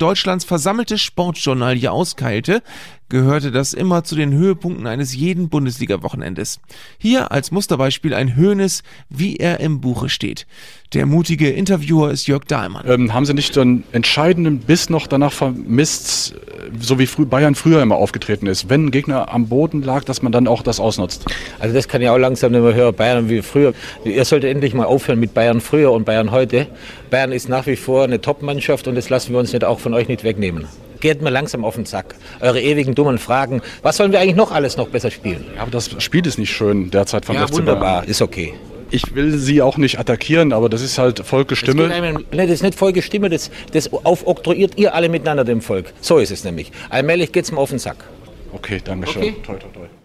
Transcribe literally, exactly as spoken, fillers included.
Deutschlands versammeltes Sportjournal hier auskeilte, gehörte das immer zu den Höhepunkten eines jeden Bundesliga-Wochenendes. Hier als Musterbeispiel ein Hoeneß, wie er im Buche steht. Der mutige Interviewer ist Jörg Dahlmann. Ähm, haben Sie nicht einen entscheidenden Biss noch danach vermisst, so wie frü- Bayern früher immer aufgetreten ist, wenn ein Gegner am Boden lag, dass man dann auch das ausnutzt? Also das kann ich auch langsam nicht mehr hören, Bayern wie früher. Ihr solltet endlich mal aufhören mit Bayern früher und Bayern heute. Bayern ist nach wie vor eine Top-Mannschaft und das lassen wir uns nicht auch von euch nicht wegnehmen. Geht mir langsam auf den Sack. Eure ewigen dummen Fragen. Was sollen wir eigentlich noch alles noch besser spielen? Ja, aber das Spiel ist nicht schön derzeit vom Ja, F C Bayern. wunderbar, ist okay. Ich will Sie auch nicht attackieren, aber das ist halt Volkes Stimme. Das, einem, nee, das ist nicht Volkes Stimme, das, das aufoktroyiert ihr alle miteinander dem Volk. So ist es nämlich. Allmählich geht es mir auf den Sack. Okay, danke schön. Okay. Toi, toi, toi.